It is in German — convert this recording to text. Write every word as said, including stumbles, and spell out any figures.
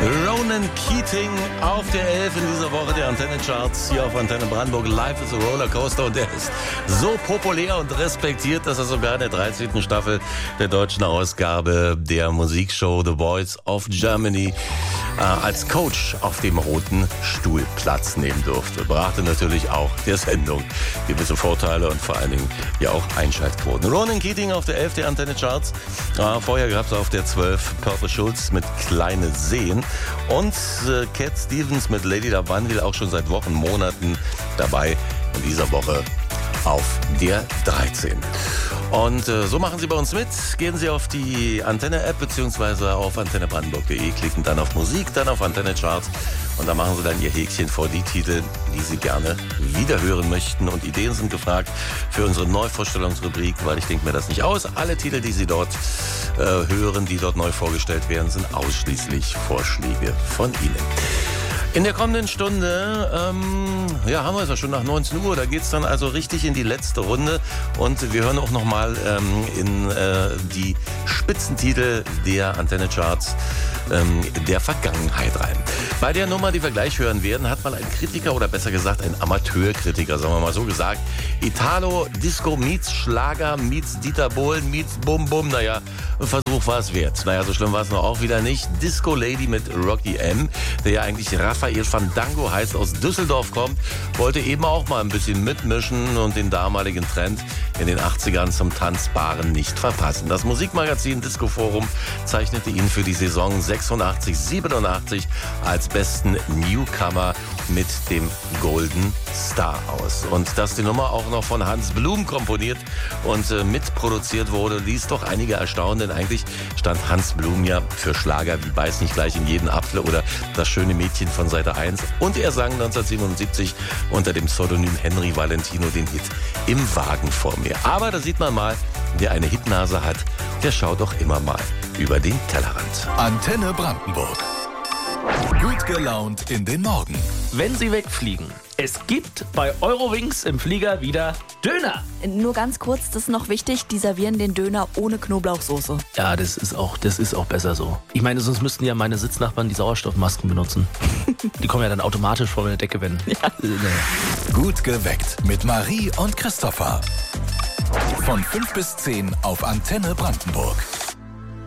Ronan Keating auf der elf in dieser Woche der Antenne-Charts hier auf Antenne Brandenburg. Life is a Rollercoaster und der ist so populär und respektiert, dass er sogar in der dreizehnten Staffel der deutschen Ausgabe der Musikshow The Voice of Germany äh, als Coach auf dem roten Stuhl Platz nehmen durfte. Brachte natürlich auch der Sendung gewisse Vorteile und vor allen Dingen ja auch Einschaltquoten. Ronan Keating auf der elf der Antenne-Charts. Äh, vorher gab es auf der zwölf Purple Schulz mit Kleine Seen. Und äh, Cat Stevens mit Lady Lavandel auch schon seit Wochen, Monaten dabei. In dieser Woche auf der dreizehn. Und äh, so machen Sie bei uns mit. Gehen Sie auf die Antenne-App bzw. auf antenne brandenburg punkt de, klicken dann auf Musik, dann auf Antenne-Charts und da machen Sie dann Ihr Häkchen vor die Titel, die Sie gerne wiederhören möchten. Und Ideen sind gefragt für unsere Neuvorstellungsrubrik, weil ich denke mir das nicht aus. Alle Titel, die Sie dort äh, hören, die dort neu vorgestellt werden, sind ausschließlich Vorschläge von Ihnen. In der kommenden Stunde, ähm, ja, haben wir es ja schon nach neunzehn Uhr, da geht's dann also richtig in die letzte Runde und wir hören auch nochmal ähm, in äh, die Spitzentitel der Antenne-Charts ähm, der Vergangenheit rein. Bei der Nummer, die wir gleich hören werden, hat mal ein Kritiker oder besser gesagt ein Amateurkritiker, sagen wir mal so gesagt, Italo, Disco meets Schlager, meets Dieter Bohlen, meets Bum Bum, naja, ein Versuch war es wert. Naja, so schlimm war es noch auch wieder nicht. Disco Lady mit Rocky M., der ja eigentlich Raphael Fandango heißt, aus Düsseldorf kommt, wollte eben auch mal ein bisschen mitmischen und den damaligen Trend in den achtzigern zum Tanzbaren nicht verpassen. Das Musikmagazin Disco Forum zeichnete ihn für die Saison sechsundachtzig siebenundachtzig als besten Newcomer mit dem Golden Star aus. Und dass die Nummer auch noch von Hans Blum komponiert und äh, mitproduziert wurde, ließ doch einige erstaunen, denn eigentlich stand Hans Blum ja für Schlager wie Beiß nicht gleich in jeden Apfel oder Das schöne Mädchen von Seite eins. Und er sang neunzehnhundertsiebenundsiebzig unter dem Pseudonym Henry Valentino den Hit Im Wagen vor mir. Aber da sieht man mal, wer eine Hitnase hat, der schaut doch immer mal über den Tellerrand. Antenne Brandenburg. Gut gelaunt in den Morgen. Wenn Sie wegfliegen, es gibt bei Eurowings im Flieger wieder Döner. Nur ganz kurz, das ist noch wichtig, die servieren den Döner ohne Knoblauchsoße. Ja, das ist auch, das ist auch besser so. Ich meine, sonst müssten ja meine Sitznachbarn die Sauerstoffmasken benutzen. Die kommen ja dann automatisch vor der Decke, wenn... Ja. Äh, naja. Gut geweckt mit Marie und Christopher. Von fünf bis zehn auf Antenne Brandenburg.